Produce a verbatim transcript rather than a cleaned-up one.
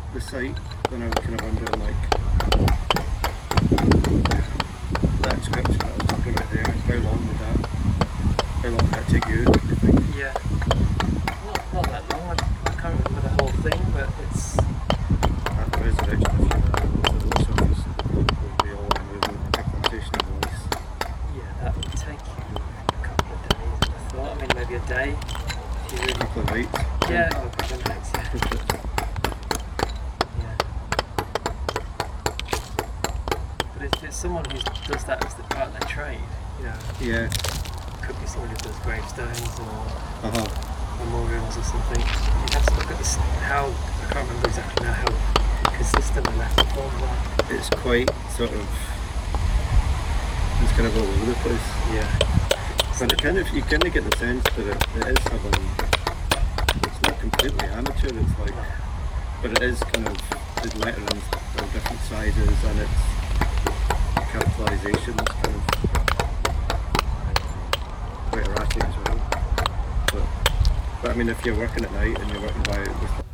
the site, then I was kind of wondering like that description that I was talking about there. How long would that? How long would that take you? Do you think? Yeah. Not, not that long. I, I can't remember the whole thing, but it's. That resurrection of the voice office would be all movement and implementation of voice. Yeah, that would take you a couple of days. I thought. I mean, maybe a day. If you A really. couple of nights. Yeah. Oh, a couple of nights. Yeah. Yeah. But if it's someone who does that as the part of their trade, you know, Yeah. could be someone who does gravestones or Uh huh. memorials or something. You'd have to look at this, how, I can't remember exactly now how consistent the letter forms are. It's quite sort of. It's kind of all over the place. Yeah. But it kind of, you kind of get the sense that it, it is having, it's not completely amateur, it's like, but it is kind of, the letterings are different sizes and its capitalisations kind of quite erratic as well. But, but I mean, if you're working at night and you're working by with